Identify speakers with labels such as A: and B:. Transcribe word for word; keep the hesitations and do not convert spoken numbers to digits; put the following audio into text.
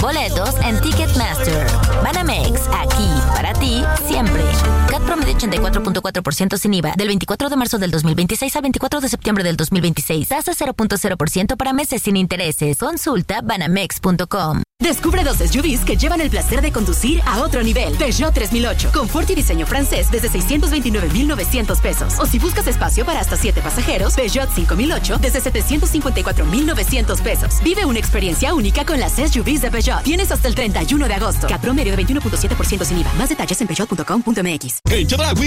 A: boletos en Ticketmaster. Banamex, aquí para ti siempre. C A T promedio ochenta y cuatro punto cuatro por ciento sin I V A del veinticuatro de marzo del dos mil veintiséis al veinticuatro de septiembre del dos mil veintiséis. Tasa cero punto cero por ciento para meses sin intereses. Consulta banamex punto com.
B: Descubre dos S U Vs que llevan el placer de conducir a otro nivel. Peugeot tres mil ocho, confort y diseño francés desde seiscientos veintinueve mil novecientos pesos. O si buscas espacio para hasta siete pasajeros, Peugeot cinco mil ocho desde setecientos cincuenta y cuatro mil novecientos pesos. Vive una experiencia única con las S U Vs de Peugeot. Tienes hasta el treinta y uno de agosto. C A T promedio de veintiuno punto siete por ciento sin I V A. Más detalles en peugeot punto com punto m x.
C: En Chedraui